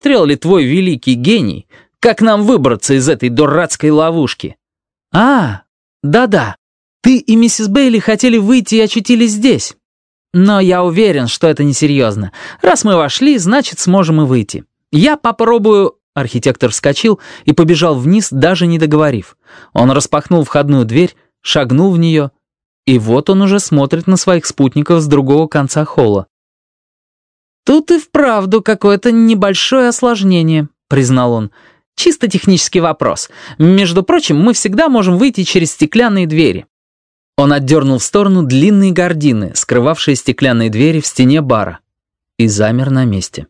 смотрел ли твой великий гений, как нам выбраться из этой дурацкой ловушки?» «А, да-да, ты и миссис Бейли хотели выйти и очутились здесь. Но я уверен, что это несерьезно. Раз мы вошли, значит, сможем и выйти. Я попробую...» Архитектор вскочил и побежал вниз, даже не договорив. Он распахнул входную дверь, шагнул в нее, и вот он уже смотрит на своих спутников с другого конца холла. «Тут и вправду какое-то небольшое осложнение», — признал он. «Чисто технический вопрос. Между прочим, мы всегда можем выйти через стеклянные двери». Он отдернул в сторону длинные гардины, скрывавшие стеклянные двери в стене бара, и замер на месте.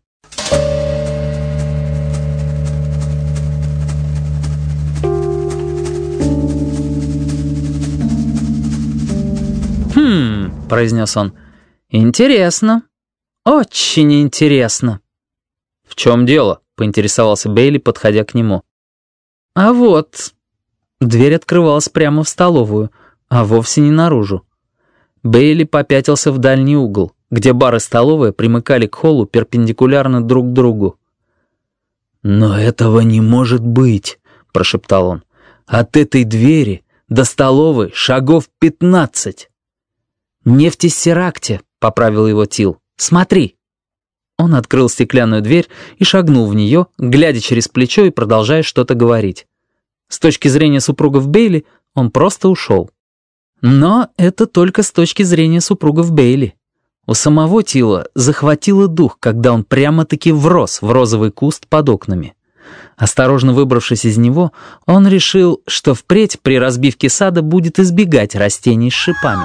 «Хм», — произнес он, — «интересно, очень интересно». «В чем дело?» — поинтересовался Бейли, подходя к нему. «А вот...» Дверь открывалась прямо в столовую, а вовсе не наружу. Бейли попятился в дальний угол, где бар и столовая примыкали к холлу перпендикулярно друг к другу. «Но этого не может быть», — прошептал он. «От этой двери до столовой шагов 15». «Не в Тессеракте», — поправил его Тил. «Смотри». Он открыл стеклянную дверь и шагнул в нее, глядя через плечо и продолжая что-то говорить. С точки зрения супругов Бейли он просто ушел. Но это только с точки зрения супругов Бейли. У самого Тила захватило дух, когда он прямо-таки врос в розовый куст под окнами. Осторожно выбравшись из него, он решил, что впредь при разбивке сада будет избегать растений с шипами.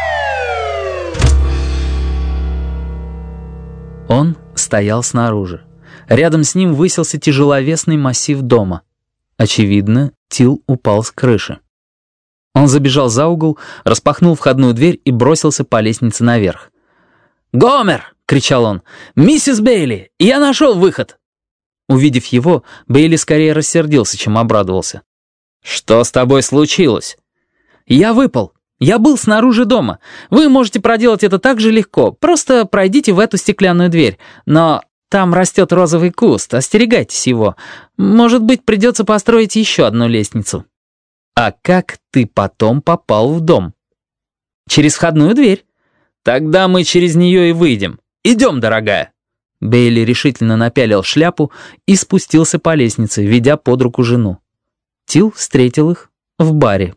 Он стоял снаружи. Рядом с ним высился тяжеловесный массив дома. Очевидно, Тил упал с крыши. Он забежал за угол, распахнул входную дверь и бросился по лестнице наверх. «Гомер!» — кричал он. «Миссис Бейли! Я нашел выход!» Увидев его, Бейли скорее рассердился, чем обрадовался. «Что с тобой случилось?» «Я выпал. Я был снаружи дома. Вы можете проделать это так же легко. Просто пройдите в эту стеклянную дверь. Но там растет розовый куст. Остерегайтесь его. Может быть, придется построить еще одну лестницу». «А как ты потом попал в дом?» «Через входную дверь». «Тогда мы через нее и выйдем. Идем, дорогая». Бейли решительно напялил шляпу и спустился по лестнице, ведя под руку жену. Тил встретил их в баре.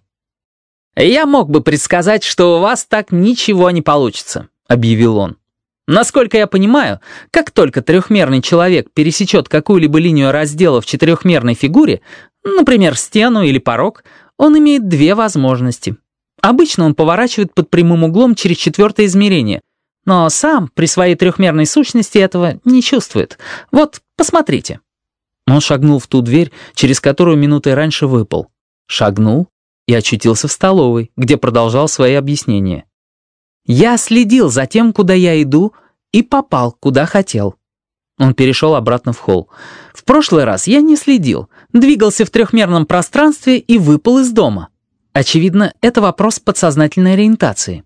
«Я мог бы предсказать, что у вас так ничего не получится», — объявил он. «Насколько я понимаю, как только трехмерный человек пересечет какую-либо линию раздела в четырехмерной фигуре, например, стену или порог, он имеет две возможности. Обычно он поворачивает под прямым углом через четвертое измерение, но сам при своей трехмерной сущности этого не чувствует. Вот, посмотрите». Он шагнул в ту дверь, через которую минутой раньше выпал. Шагнул и очутился в столовой, где продолжал свои объяснения. «Я следил за тем, куда я иду, и попал, куда хотел». Он перешел обратно в холл. «В прошлый раз я не следил, двигался в трехмерном пространстве и выпал из дома. Очевидно, это вопрос подсознательной ориентации».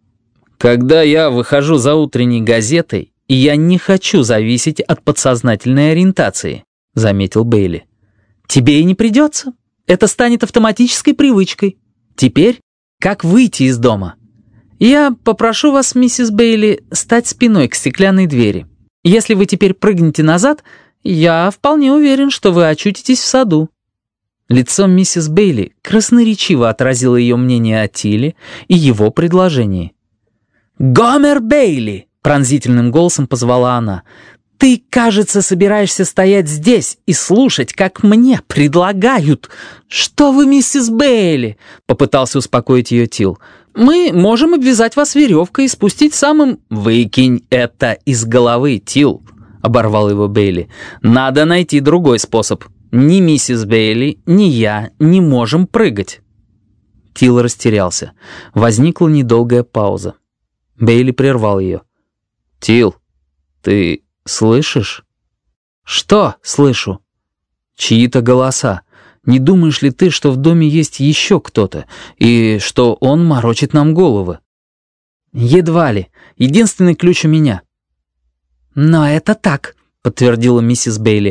«Когда я выхожу за утренней газетой, я не хочу зависеть от подсознательной ориентации», — заметил Бейли. «Тебе и не придется. Это станет автоматической привычкой. Теперь, как выйти из дома? Я попрошу вас, миссис Бейли, стать спиной к стеклянной двери. Если вы теперь прыгнете назад, я вполне уверен, что вы очутитесь в саду». Лицо миссис Бейли красноречиво отразило ее мнение о Тиле и его предложении. «Гомер Бейли!» — пронзительным голосом позвала она. «Ты, кажется, собираешься стоять здесь и слушать, как мне предлагают». «Что вы, миссис Бейли?» — попытался успокоить ее Тил. «Мы можем обвязать вас веревкой и спустить самым...» «Выкинь это из головы, Тил», — оборвал его Бейли. «Надо найти другой способ. Ни миссис Бейли, ни я не можем прыгать». Тил растерялся. Возникла недолгая пауза. Бейли прервал ее. «Тил, ты слышишь?» «Что слышу?» «Чьи-то голоса. Не думаешь ли ты, что в доме есть еще кто-то, и что он морочит нам головы?» «Едва ли. Единственный ключ у меня». «Но это так», — подтвердила миссис Бейли.